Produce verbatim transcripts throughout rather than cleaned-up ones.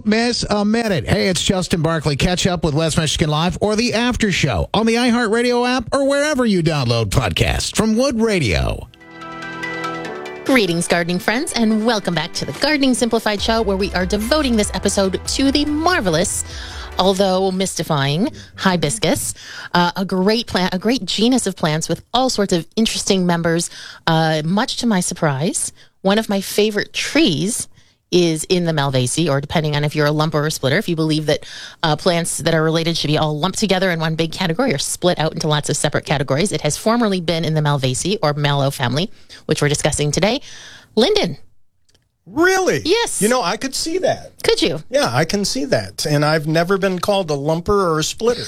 miss a minute. Hey, it's Justin Barkley. Catch up with West Michigan Live or the After Show on the iHeartRadio app or wherever you download podcasts from Wood Radio. Greetings, gardening friends, and welcome back to the Gardening Simplified Show, where we are devoting this episode to the marvelous, although mystifying, hibiscus, uh, a great plant, a great genus of plants with all sorts of interesting members. Uh, much to my surprise, one of my favorite trees is in the Malvaceae, or depending on if you're a lumper or a splitter, if you believe that uh, plants that are related should be all lumped together in one big category or split out into lots of separate categories. It has formerly been in the Malvaceae or mallow family, which we're discussing today. Linden. Really? Yes. You know, I could see that. Could you? Yeah, I can see that. And I've never been called a lumper or a splitter.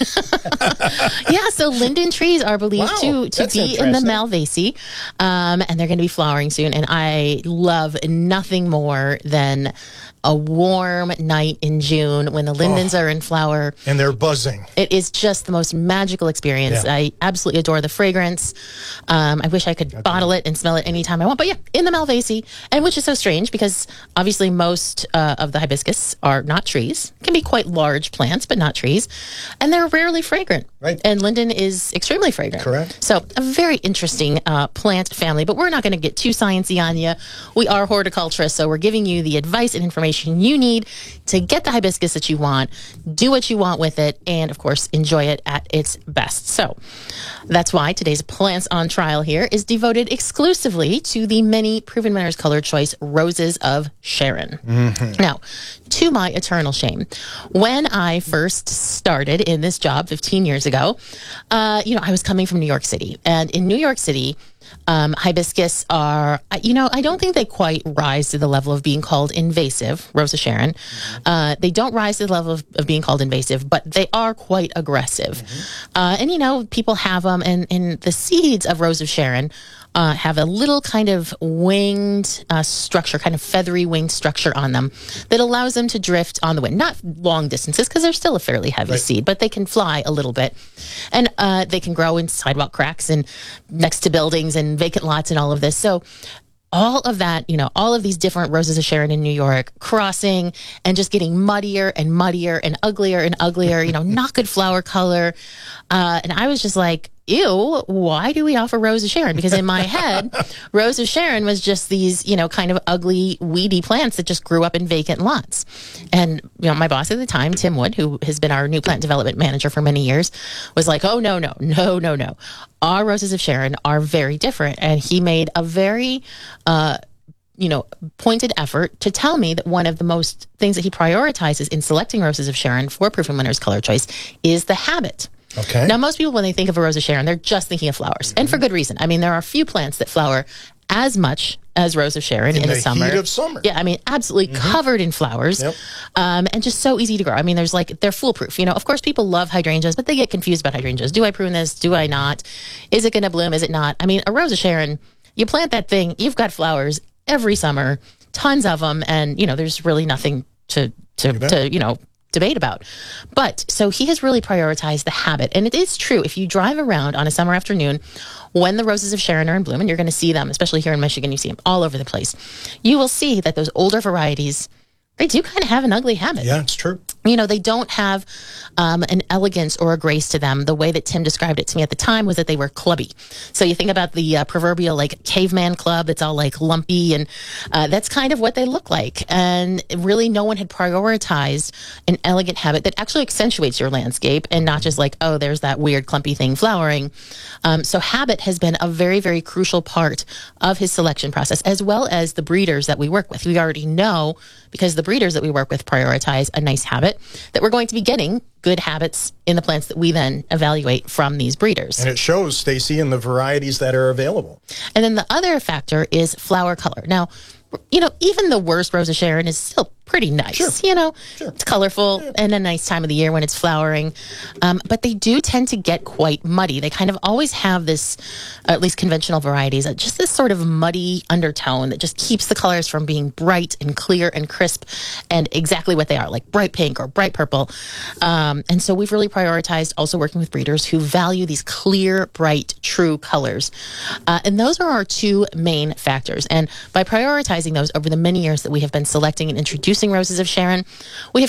Yeah, so linden trees are believed Wow, to, to that's be in the interesting. Malvaceae, um, and they're going to be flowering soon. And I love nothing more than a warm night in June when the lindens Oh. are in flower. And they're buzzing. It is just the most magical experience. Yeah. I absolutely adore the fragrance. Um, I wish I could bottle it and smell it anytime I want. But yeah, in the Malvaceae, and which is so strange because obviously most uh, of the hibiscus are not trees. Can be quite large plants, but not trees. And they're rarely fragrant. Right. And linden is extremely fragrant. Correct. So a very interesting uh, plant family, but we're not going to get too sciencey on you. We are horticulturists, so we're giving you the advice and information you need to get the hibiscus that you want, do what you want with it, and of course, enjoy it at its best. So that's why today's Plants on Trial here is devoted exclusively to the many Proven Winners Color Choice Roses of Sharon. Mm-hmm. Now, to my eternal shame, when I first started in this job fifteen years ago, uh, you know, I was coming from New York City, and in New York City, Um, hibiscus are, you know, I don't think they quite rise to the level of being called invasive, Rose of Sharon. Mm-hmm. Uh, they don't rise to the level of, of being called invasive, but they are quite aggressive. Mm-hmm. Uh, and, you know, people have them, and, and the seeds of Rose of Sharon uh, have a little kind of winged uh, structure, kind of feathery winged structure on them that allows them to drift on the wind. Not long distances, because they're still a fairly heavy Right. seed, but they can fly a little bit. And uh, they can grow in sidewalk cracks and next to buildings and vacant lots and all of this. So all of that, you know, all of these different Roses of Sharon in New York crossing and just getting muddier and muddier and uglier and uglier, you know, not good flower color. Uh, and I was just like, ew, why do we offer Rose of Sharon? Because in my head, Rose of Sharon was just these, you know, kind of ugly, weedy plants that just grew up in vacant lots. And, you know, my boss at the time, Tim Wood, who has been our new plant development manager for many years, was like, oh, no, no, no, no, no. Our Roses of Sharon are very different. And he made a very, uh, you know, pointed effort to tell me that one of the most things that he prioritizes in selecting Roses of Sharon for Proven Winners Color Choice is the habit. Okay. Now, most people, when they think of a Rose of Sharon, they're just thinking of flowers, mm-hmm. and for good reason. I mean, there are few plants that flower as much as Rose of Sharon in, in the, the summer. heat of summer. Yeah, I mean, absolutely mm-hmm. covered in flowers, yep. um, and just so easy to grow. I mean, there's like, they're foolproof. You know, of course, people love hydrangeas, but they get confused about hydrangeas. Do I prune this? Do I not? Is it going to bloom? Is it not? I mean, a Rose of Sharon, you plant that thing, you've got flowers every summer, tons of them, and, you know, there's really nothing to, to, to you know, debate about. But so he has really prioritized the habit. And it is true, if you drive around on a summer afternoon when the Roses of Sharon are in bloom, and you're going to see them, especially here in Michigan, you see them all over the place, you will see that those older varieties, they do kind of have an ugly habit. Yeah, it's true. You know, they don't have um, an elegance or a grace to them. The way that Tim described it to me at the time was that they were clubby. So you think about the uh, proverbial like caveman club that's all like lumpy, and uh, that's kind of what they look like. And really no one had prioritized an elegant habit that actually accentuates your landscape and not just like, oh, there's that weird clumpy thing flowering. Um, so habit has been a very, very crucial part of his selection process, as well as the breeders that we work with. We already know, because the breeders that we work with prioritize a nice habit, that we're going to be getting good habits in the plants that we then evaluate from these breeders. And it shows, Stacy, in the varieties that are available. And then the other factor is flower color. Now, you know, even the worst Rose of Sharon is still pretty nice. Sure. You know, Sure. It's colorful yeah. and a nice time of the year when it's flowering. Um, but they do tend to get quite muddy. They kind of always have this, or at least conventional varieties, uh, just this sort of muddy undertone that just keeps the colors from being bright and clear and crisp and exactly what they are, like bright pink or bright purple. Um, and so we've really prioritized also working with breeders who value these clear, bright, true colors. Uh, and those are our two main factors. And by prioritizing those over the many years that we have been selecting and introducing Roses of Sharon, we have